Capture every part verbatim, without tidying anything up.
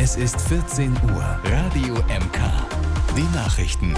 Es ist vierzehn Uhr. Radio M K. Die Nachrichten.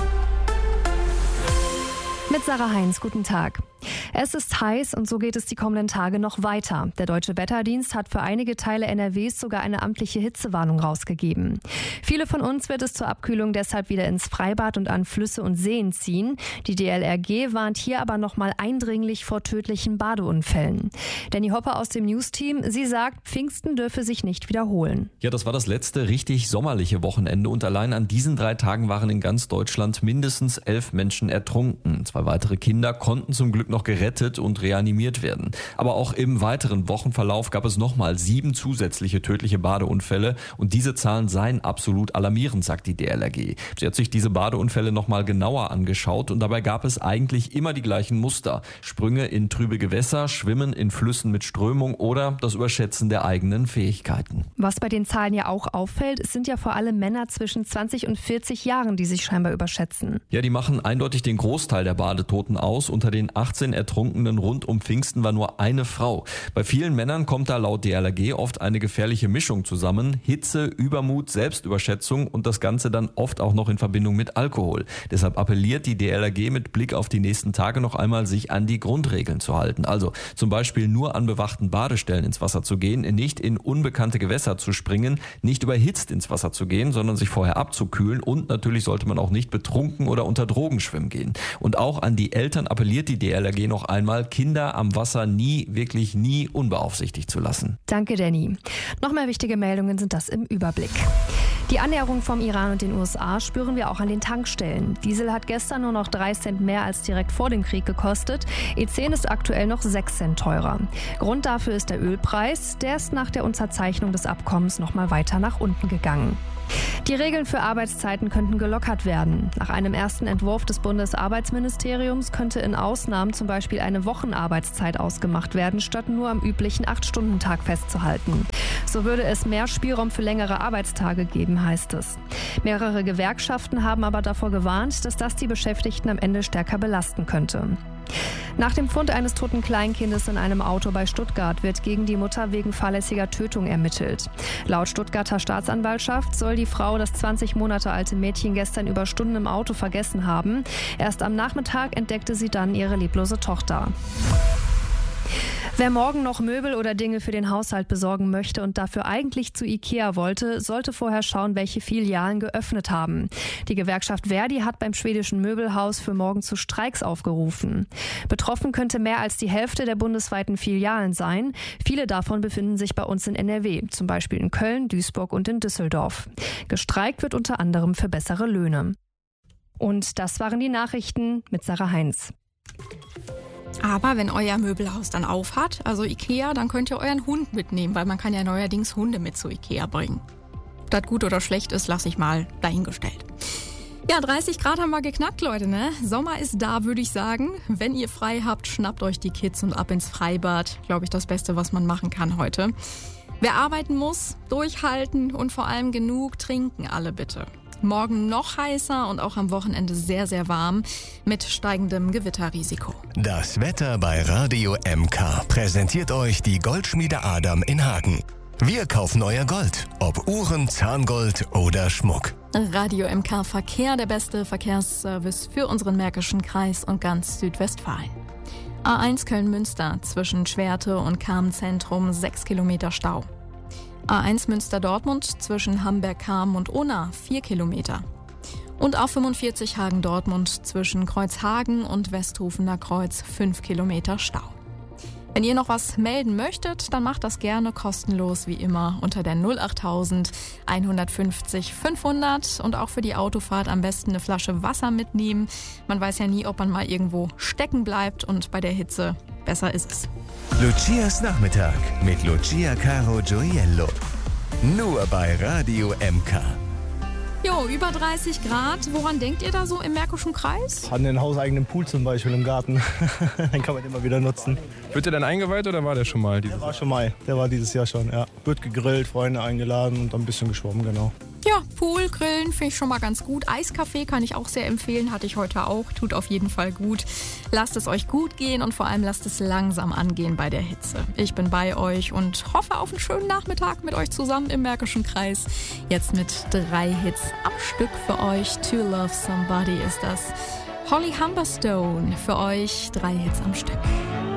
Mit Sarah Heinz, guten Tag. Es ist heiß und so geht es die kommenden Tage noch weiter. Der Deutsche Wetterdienst hat für einige Teile N R Ws sogar eine amtliche Hitzewarnung rausgegeben. Viele von uns wird es zur Abkühlung deshalb wieder ins Freibad und an Flüsse und Seen ziehen. Die D L R G warnt hier aber nochmal eindringlich vor tödlichen Badeunfällen. Danny Hopper aus dem News-Team, sie sagt, Pfingsten dürfe sich nicht wiederholen. Ja, das war das letzte richtig sommerliche Wochenende und allein an diesen drei Tagen waren in ganz Deutschland mindestens elf Menschen ertrunken. Zwei weitere Kinder konnten zum Glück noch gerettet und reanimiert werden. Aber auch im weiteren Wochenverlauf gab es nochmal sieben zusätzliche tödliche Badeunfälle und diese Zahlen seien absolut alarmierend, sagt die D L R G. Sie hat sich diese Badeunfälle nochmal genauer angeschaut und dabei gab es eigentlich immer die gleichen Muster. Sprünge in trübe Gewässer, Schwimmen in Flüssen mit Strömung oder das Überschätzen der eigenen Fähigkeiten. Was bei den Zahlen ja auch auffällt, es sind ja vor allem Männer zwischen zwanzig und vierzig Jahren, die sich scheinbar überschätzen. Ja, die machen eindeutig den Großteil der Badetoten aus. Unter den achtzehn Ertrunkenen rund um Pfingsten war nur eine Frau. Bei vielen Männern kommt da laut D L R G oft eine gefährliche Mischung zusammen. Hitze, Übermut, Selbstüberschätzung und das Ganze dann oft auch noch in Verbindung mit Alkohol. Deshalb appelliert die D L R G mit Blick auf die nächsten Tage noch einmal, sich an die Grundregeln zu halten. Also zum Beispiel nur an bewachten Badestellen ins Wasser zu gehen, nicht in unbekannte Gewässer zu springen, nicht überhitzt ins Wasser zu gehen, sondern sich vorher abzukühlen und natürlich sollte man auch nicht betrunken oder unter Drogen schwimmen gehen. Und auch an die Eltern appelliert die D L R G noch einmal, Kinder am Wasser nie, wirklich nie unbeaufsichtigt zu lassen. Danke, Danny. Noch mehr wichtige Meldungen sind das im Überblick. Die Annäherung vom Iran und den U S A spüren wir auch an den Tankstellen. Diesel hat gestern nur noch drei Cent mehr als direkt vor dem Krieg gekostet. E zehn ist aktuell noch sechs Cent teurer. Grund dafür ist der Ölpreis. Der ist nach der Unterzeichnung des Abkommens noch mal weiter nach unten gegangen. Die Regeln für Arbeitszeiten könnten gelockert werden. Nach einem ersten Entwurf des Bundesarbeitsministeriums könnte in Ausnahmen zum Beispiel eine Wochenarbeitszeit ausgemacht werden, statt nur am üblichen acht-Stunden-Tag festzuhalten. So würde es mehr Spielraum für längere Arbeitstage geben, heißt es. Mehrere Gewerkschaften haben aber davor gewarnt, dass das die Beschäftigten am Ende stärker belasten könnte. Nach dem Fund eines toten Kleinkindes in einem Auto bei Stuttgart wird gegen die Mutter wegen fahrlässiger Tötung ermittelt. Laut Stuttgarter Staatsanwaltschaft soll die Frau das zwanzig Monate alte Mädchen gestern über Stunden im Auto vergessen haben. Erst am Nachmittag entdeckte sie dann ihre leblose Tochter. Wer morgen noch Möbel oder Dinge für den Haushalt besorgen möchte und dafür eigentlich zu Ikea wollte, sollte vorher schauen, welche Filialen geöffnet haben. Die Gewerkschaft Verdi hat beim schwedischen Möbelhaus für morgen zu Streiks aufgerufen. Betroffen könnte mehr als die Hälfte der bundesweiten Filialen sein. Viele davon befinden sich bei uns in N R W, zum Beispiel in Köln, Duisburg und in Düsseldorf. Gestreikt wird unter anderem für bessere Löhne. Und das waren die Nachrichten mit Sarah Heinz. Aber wenn euer Möbelhaus dann auf hat, also Ikea, dann könnt ihr euren Hund mitnehmen, weil man kann ja neuerdings Hunde mit zu Ikea bringen. Ob das gut oder schlecht ist, lasse ich mal dahingestellt. Ja, dreißig Grad haben wir geknackt, Leute, ne? Sommer ist da, würde ich sagen. Wenn ihr frei habt, schnappt euch die Kids und ab ins Freibad. Glaube ich, das Beste, was man machen kann heute. Wer arbeiten muss, durchhalten und vor allem genug trinken, alle bitte. Morgen noch heißer und auch am Wochenende sehr, sehr warm mit steigendem Gewitterrisiko. Das Wetter bei Radio M K präsentiert euch die Goldschmiede Adam in Hagen. Wir kaufen euer Gold, ob Uhren, Zahngold oder Schmuck. Radio M K Verkehr, der beste Verkehrsservice für unseren Märkischen Kreis und ganz Südwestfalen. A eins Köln-Münster zwischen Schwerte und Cham-Zentrum sechs Kilometer Stau. A eins Münster-Dortmund zwischen Hamberg-Cham und Unna vier Kilometer. Und A fünfundvierzig Hagen-Dortmund zwischen Kreuzhagen und Westhofener Kreuz fünf Kilometer Stau. Wenn ihr noch was melden möchtet, dann macht das gerne kostenlos wie immer unter der null achttausend einhundertfünfzig fünfhundert und auch für die Autofahrt am besten eine Flasche Wasser mitnehmen. Man weiß ja nie, ob man mal irgendwo stecken bleibt und bei der Hitze besser ist es. Lucias Nachmittag mit Lucia Caro Gioiello. Nur bei Radio M K. Jo, über dreißig Grad. Woran denkt ihr da so im Märkischen Kreis? Haben einen hauseigenen Pool zum Beispiel im Garten. Den kann man immer wieder nutzen. Wird der dann eingeweiht oder war der schon mal? Der war schon mal. Der war dieses Jahr schon, ja. Wird gegrillt, Freunde eingeladen und dann ein bisschen geschwommen, genau. Ja, Pool, Grillen finde ich schon mal ganz gut. Eiskaffee kann ich auch sehr empfehlen, hatte ich heute auch. Tut auf jeden Fall gut. Lasst es euch gut gehen und vor allem lasst es langsam angehen bei der Hitze. Ich bin bei euch und hoffe auf einen schönen Nachmittag mit euch zusammen im Märkischen Kreis. Jetzt mit drei Hits am Stück für euch. To Love Somebody ist das. Holly Humberstone für euch, drei Hits am Stück.